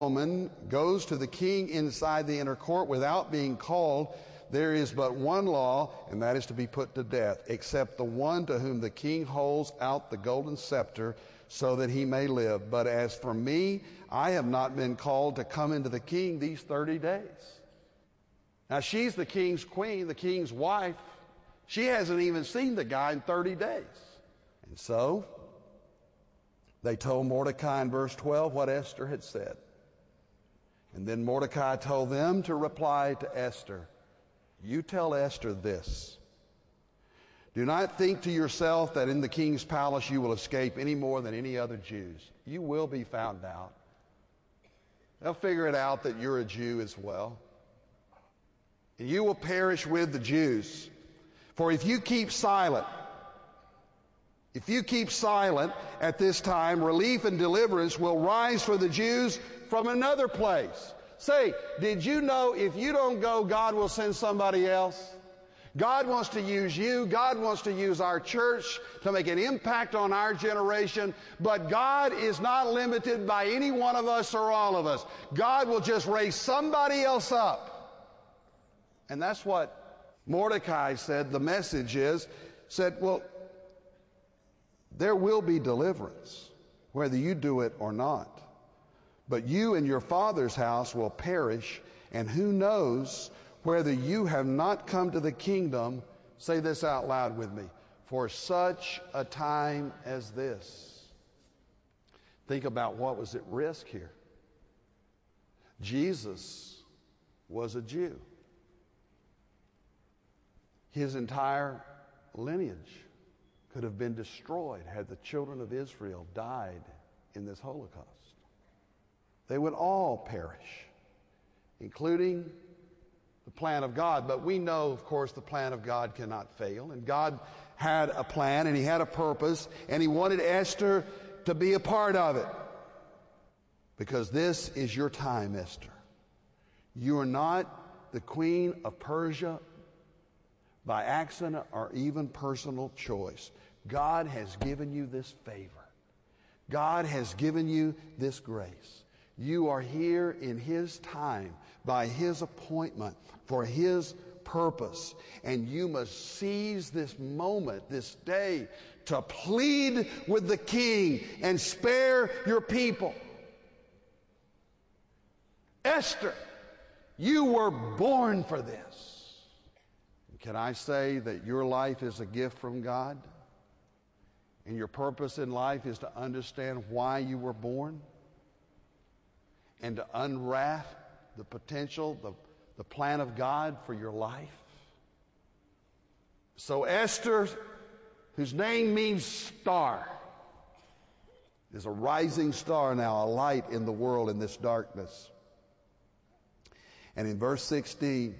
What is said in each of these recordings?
woman goes to the king inside the inner court without being called, there is but one law, and that is to be put to death, except the one to whom the king holds out the golden scepter so that he may live. But as for me, I have not been called to come into the king these 30 days. Now, she's the king's queen, the king's wife. She hasn't even seen the guy in 30 days. And so they told Mordecai in verse 12 what Esther had said. And then Mordecai told them to reply to Esther, "You tell Esther this. Do not think to yourself that in the king's palace you will escape any more than any other Jews. You will be found out. They'll figure it out that you're a Jew as well. And you will perish with the Jews. For if you keep silent at this time, relief and deliverance will rise for the Jews from another place." Say, did you know if you don't go, God will send somebody else? God wants to use you. God wants to use our church to make an impact on our generation. But God is not limited by any one of us or all of us. God will just raise somebody else up. And that's what Mordecai said. The message said, well, there will be deliverance, whether you do it or not. But you and your father's house will perish, and who knows whether you have not come to the kingdom, say this out loud with me, for such a time as this. Think about what was at risk here. Jesus was a Jew. His entire lineage could have been destroyed had the children of Israel died in this Holocaust. They would all perish, including the plan of God. But we know, of course, the plan of God cannot fail. And God had a plan and He had a purpose, and He wanted Esther to be a part of it. Because this is your time, Esther. You are not the queen of Persia by accident or even personal choice. God has given you this favor. God has given you this grace. You are here in His time, by His appointment, for His purpose. And you must seize this moment, this day, to plead with the King and spare your people. Esther, you were born for this. And can I say that your life is a gift from God? And your purpose in life is to understand why you were born? And to unwrap the potential, the plan of God for your life. So Esther, whose name means star, is a rising star now, a light in the world in this darkness. And in verse 16,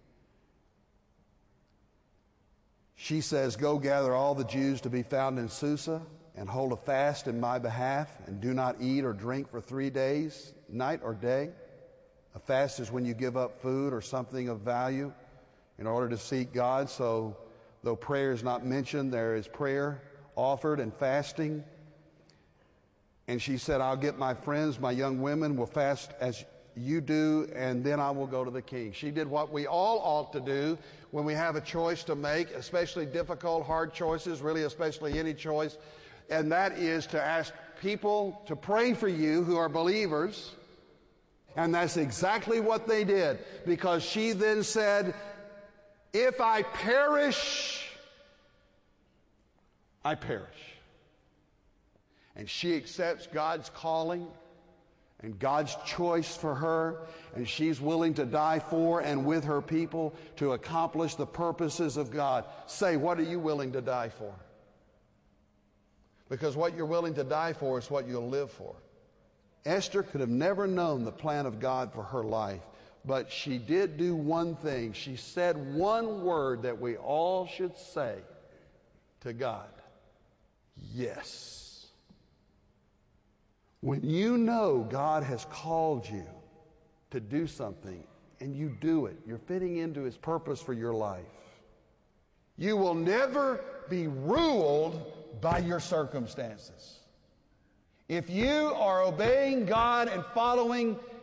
she says, "Go gather all the Jews to be found in Susa, and hold a fast in my behalf, and do not eat or drink for 3 days, night or day." A fast is when you give up food or something of value in order to seek God. So though prayer is not mentioned, there is prayer offered and fasting. And she said, "I'll get my friends, my young women will fast as you do, and then I will go to the king." She did what we all ought to do when we have a choice to make, especially difficult, hard choices, really especially any choice. And that is to ask people to pray for you who are believers. And that's exactly what they did. Because she then said, "If I perish, I perish." And she accepts God's calling and God's choice for her. And she's willing to die for and with her people to accomplish the purposes of God. Say, what are you willing to die for? Because what you're willing to die for is what you'll live for. Esther could have never known the plan of God for her life, but she did do one thing. She said one word that we all should say to God: yes. When you know God has called you to do something and you do it, you're fitting into His purpose for your life. You will never be ruled by your circumstances. If you are obeying God and following